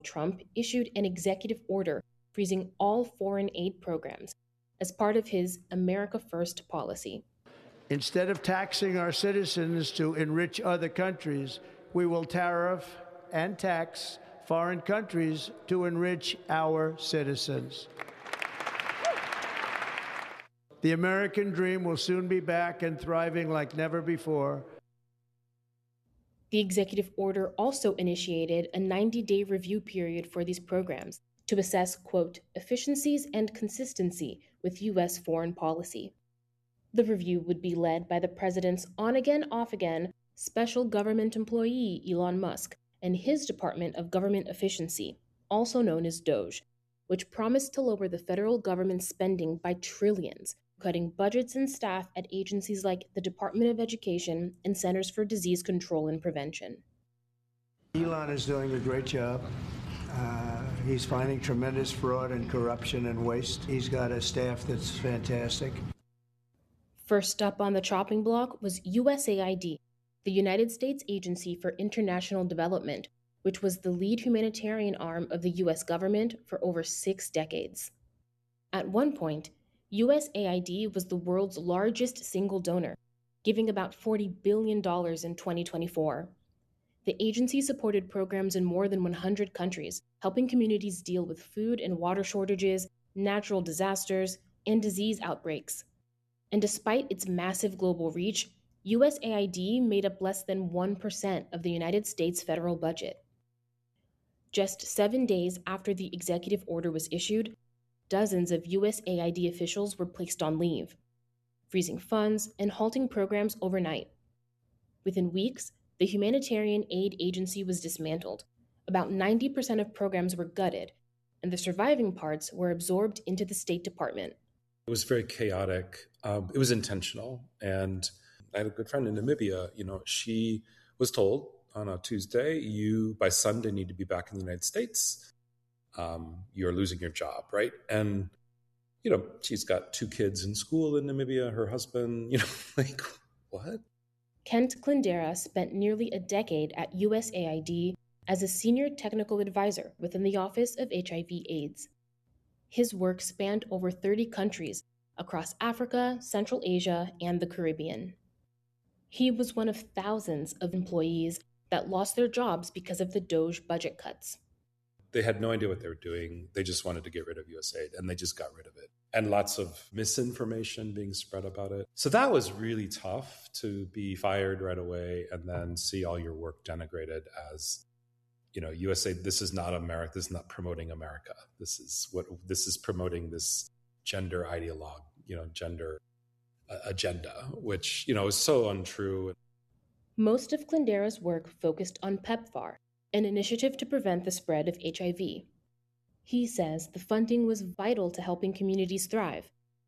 Trump issued an executive order freezing all foreign aid programs as part of his America First policy. Instead of taxing our citizens to enrich other countries, we will tariff and tax foreign countries to enrich our citizens. The American dream will soon be back and thriving like never before. The executive order also initiated a 90-day review period for these programs to assess, quote, efficiencies and consistency with U.S. foreign policy. The review would be led by the president's on-again, off-again special government employee, Elon Musk, and his Department of Government Efficiency, also known as DOGE, which promised to lower the federal government spending by trillions, cutting budgets and staff at agencies like the Department of Education and Centers for Disease Control and Prevention. Elon is doing a great job. He's finding tremendous fraud and corruption and waste. He's got a staff that's fantastic. First up on the chopping block was USAID, the United States Agency for International Development, which was the lead humanitarian arm of the U.S. government for over 6 decades. At one point, USAID was the world's largest single donor, giving about $40 billion in 2024. The agency supported programs in more than 100 countries, helping communities deal with food and water shortages, natural disasters, and disease outbreaks. And despite its massive global reach, USAID made up less than 1% of the United States federal budget. Just 7 days after the executive order was issued, dozens of USAID officials were placed on leave, freezing funds and halting programs overnight. Within weeks, the humanitarian aid agency was dismantled. About 90% of programs were gutted, and the surviving parts were absorbed into the State Department. It was very chaotic. It was intentional. And I had a good friend in Namibia. She was told on a Tuesday, you by Sunday need to be back in the United States. You're losing your job, right? And, she's got 2 kids in school in Namibia, her husband, like, what? Kent Klindera spent nearly a decade at USAID as a senior technical advisor within the Office of HIV/AIDS. His work spanned over 30 countries across Africa, Central Asia, and the Caribbean. He was one of thousands of employees that lost their jobs because of the DOGE budget cuts. They had no idea what they were doing. They just wanted to get rid of USAID, and they just got rid of it. And lots of misinformation being spread about it. So that was really tough, to be fired right away and then see all your work denigrated as, USAID, this is not America. This is not promoting America. This is promoting this gender ideologue, gender agenda, which, is so untrue. Most of Klindera's work focused on PEPFAR, an initiative to prevent the spread of HIV. He says the funding was vital to helping communities thrive.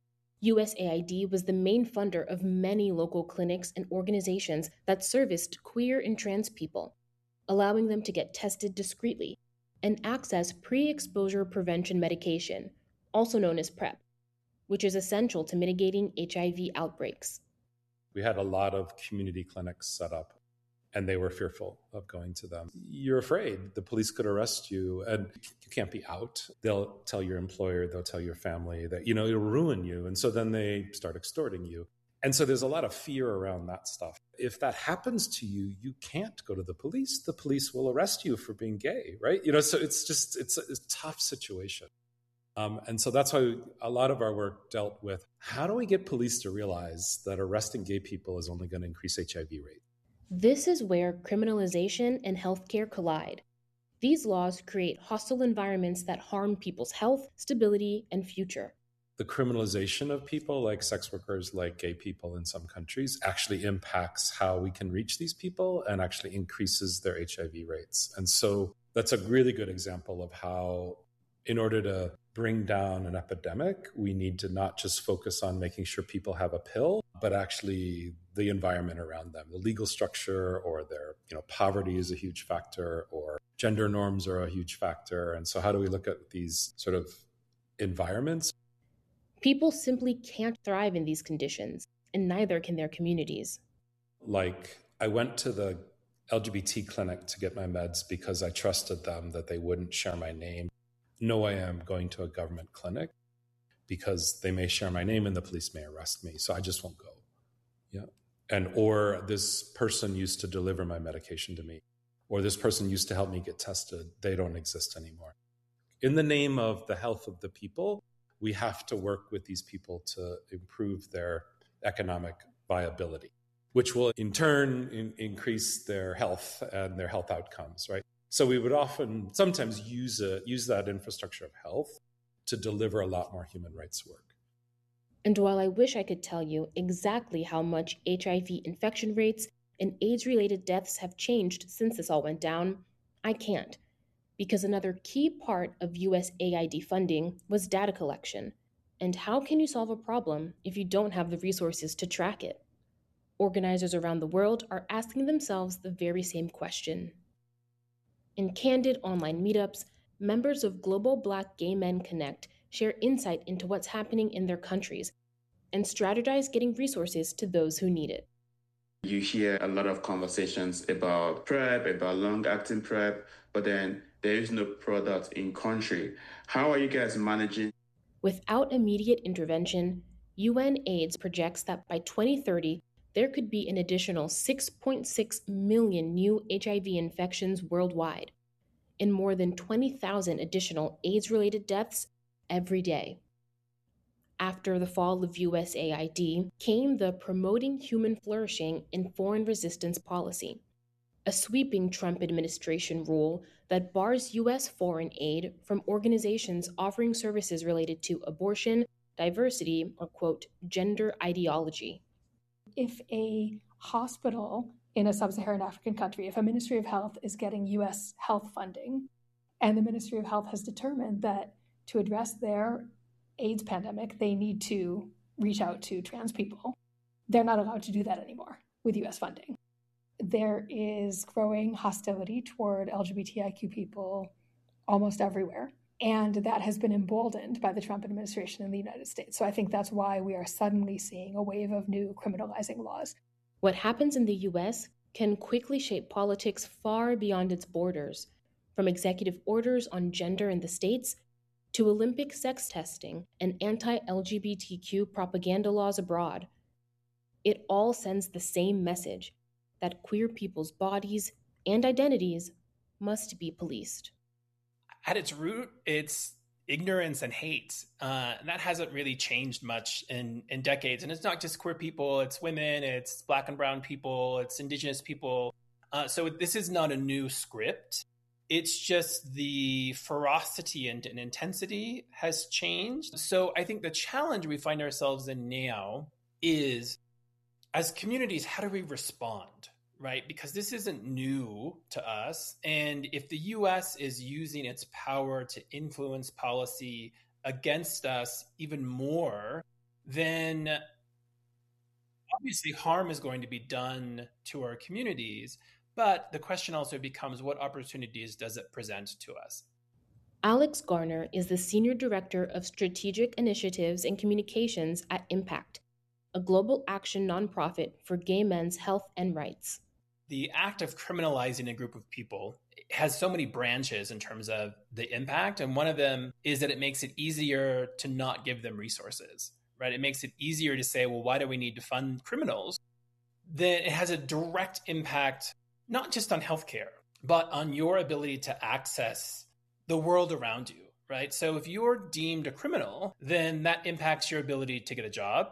USAID was the main funder of many local clinics and organizations that serviced queer and trans people, allowing them to get tested discreetly and access pre-exposure prevention medication, also known as PrEP, which is essential to mitigating HIV outbreaks. We had a lot of community clinics set up, and they were fearful of going to them. You're afraid the police could arrest you, and you can't be out. They'll tell your employer, they'll tell your family that, it'll ruin you. And so then they start extorting you. And so there's a lot of fear around that stuff. If that happens to you, you can't go to the police. The police will arrest you for being gay, right? So it's a tough situation. And so that's why a lot of our work dealt with, how do we get police to realize that arresting gay people is only going to increase HIV rates? This is where criminalization and healthcare collide. These laws create hostile environments that harm people's health, stability, and future. The criminalization of people like sex workers, like gay people in some countries, actually impacts how we can reach these people and actually increases their HIV rates. And so that's a really good example of how, in order to bring down an epidemic, we need to not just focus on making sure people have a pill, but actually the environment around them, the legal structure, or their, poverty is a huge factor, or gender norms are a huge factor. And so how do we look at these sort of environments? People simply can't thrive in these conditions, and neither can their communities. Like, I went to the LGBT clinic to get my meds because I trusted them that they wouldn't share my name. No, I am going to a government clinic because they may share my name and the police may arrest me. So I just won't go. Yeah. Or this person used to deliver my medication to me, or this person used to help me get tested. They don't exist anymore. In the name of the health of the people, we have to work with these people to improve their economic viability, which will in turn increase their health and their health outcomes, right? So we would sometimes use that infrastructure of health to deliver a lot more human rights work. And while I wish I could tell you exactly how much HIV infection rates and AIDS-related deaths have changed since this all went down, I can't, because another key part of USAID funding was data collection. And how can you solve a problem if you don't have the resources to track it? Organizers around the world are asking themselves the very same question. In candid online meetups, members of Global Black Gay Men Connect share insight into what's happening in their countries and strategize getting resources to those who need it. You hear a lot of conversations about PrEP, about long-acting PrEP, but then there is no product in country. How are you guys managing? Without immediate intervention, UNAIDS projects that by 2030, there could be an additional 6.6 million new HIV infections worldwide, and more than 20,000 additional AIDS-related deaths every day. After the fall of USAID came the Promoting Human Flourishing in Foreign Resistance Policy, a sweeping Trump administration rule that bars U.S. foreign aid from organizations offering services related to abortion, diversity, or, quote, gender ideology. If a hospital in a sub-Saharan African country, if a Ministry of Health is getting U.S. health funding, and the Ministry of Health has determined that to address their AIDS pandemic, they need to reach out to trans people, they're not allowed to do that anymore with U.S. funding. There is growing hostility toward LGBTIQ people almost everywhere. And that has been emboldened by the Trump administration in the United States. So I think that's why we are suddenly seeing a wave of new criminalizing laws. What happens in the U.S. can quickly shape politics far beyond its borders, from executive orders on gender in the states to Olympic sex testing and anti-LGBTQ propaganda laws abroad. It all sends the same message, that queer people's bodies and identities must be policed. At its root, it's ignorance and hate. And that hasn't really changed much in decades. And it's not just queer people, it's women, it's Black and brown people, it's Indigenous people. So this is not a new script. It's just the ferocity and intensity has changed. So I think the challenge we find ourselves in now is, as communities, how do we respond? Right? Because this isn't new to us. And if the US is using its power to influence policy against us even more, then obviously harm is going to be done to our communities. But the question also becomes, what opportunities does it present to us? Alex Garner is the Senior Director of Strategic Initiatives and Communications at Impact, a global action nonprofit for gay men's health and rights. The act of criminalizing a group of people has so many branches in terms of the impact. And one of them is that it makes it easier to not give them resources, right? It makes it easier to say, well, why do we need to fund criminals? Then it has a direct impact, not just on healthcare, but on your ability to access the world around you, right? So if you're deemed a criminal, then that impacts your ability to get a job,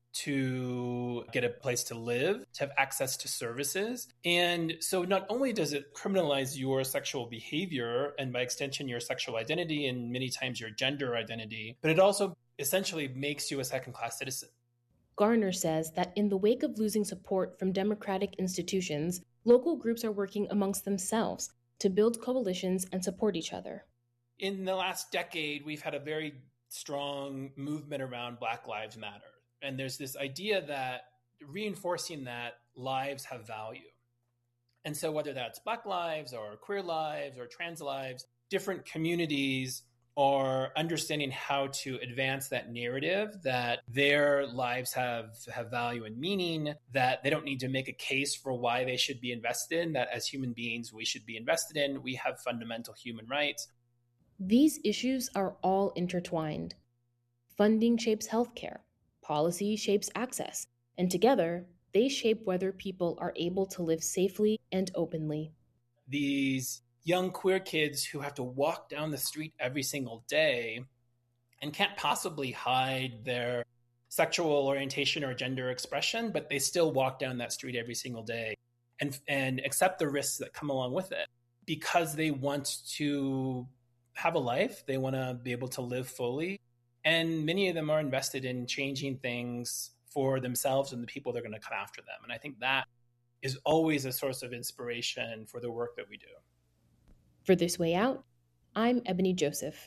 to get a place to live, to have access to services. And so not only does it criminalize your sexual behavior and by extension your sexual identity and many times your gender identity, but it also essentially makes you a second-class citizen. Garner says that in the wake of losing support from democratic institutions, local groups are working amongst themselves to build coalitions and support each other. In the last decade, we've had a very strong movement around Black Lives Matter. And there's this idea that reinforcing that lives have value. And so whether that's Black lives or queer lives or trans lives, different communities are understanding how to advance that narrative that their lives have value and meaning, that they don't need to make a case for why they should be invested in, that as human beings we should be invested in. We have fundamental human rights. These issues are all intertwined. Funding shapes healthcare, policy shapes access, and together they shape whether people are able to live safely and openly. These young queer kids who have to walk down the street every single day and can't possibly hide their sexual orientation or gender expression, but they still walk down that street every single day and accept the risks that come along with it because they want to have a life, they want to be able to live fully. And many of them are invested in changing things for themselves and the people that are going to come after them. And I think that is always a source of inspiration for the work that we do. For This Way Out, I'm Ebony Joseph.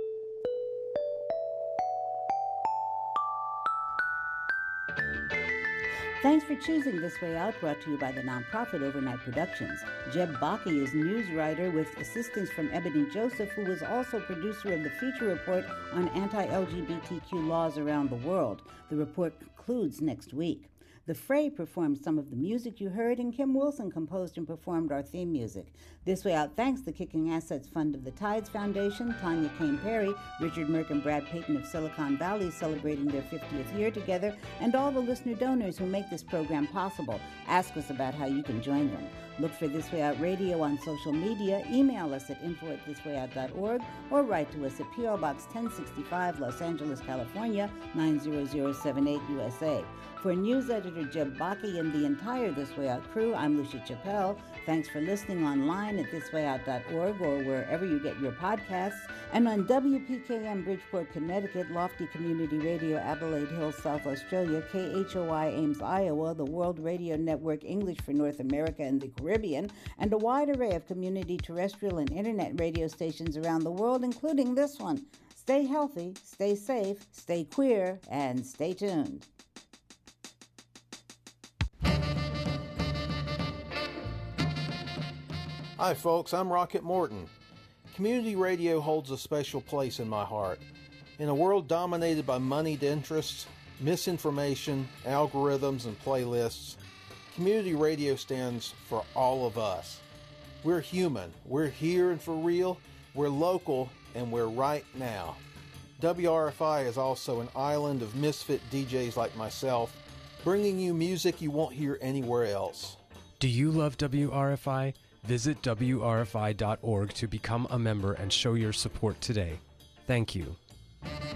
Thanks for choosing This Way Out, brought to you by the nonprofit Overnight Productions. Jeb Bakke is news writer with assistance from Ebony Joseph, who was also producer of the feature report on anti-LGBTQ laws around the world. The report concludes next week. The Fray performed some of the music you heard, and Kim Wilson composed and performed our theme music. This Way Out thanks the Kicking Assets Fund of the Tides Foundation, Tanya Kane Perry, Richard Merck and Brad Payton of Silicon Valley celebrating their 50th year together, and all the listener donors who make this program possible. Ask us about how you can join them. Look for This Way Out Radio on social media, email us at info@thiswayout.org, or write to us at P.O. Box 1065, Los Angeles, California, 90078 USA. For news editor Jeb Bakke and the entire This Way Out crew, I'm Lucia Chappelle. Thanks for listening online at thiswayout.org or wherever you get your podcasts, and on WPKM Bridgeport, Connecticut, Lofty Community Radio, Adelaide Hills, South Australia, KHOI Ames, Iowa, the World Radio Network English for North America and the Caribbean, and a wide array of community terrestrial and internet radio stations around the world, including this one. Stay healthy, stay safe, stay queer, and stay tuned. Hi folks, I'm Rocket Morton. Community radio holds a special place in my heart. In a world dominated by moneyed interests, misinformation, algorithms, and playlists, community radio stands for all of us. We're human, we're here and for real, we're local, and we're right now. WRFI is also an island of misfit DJs like myself, bringing you music you won't hear anywhere else. Do you love WRFI? Visit WRFI.org to become a member and show your support today. Thank you.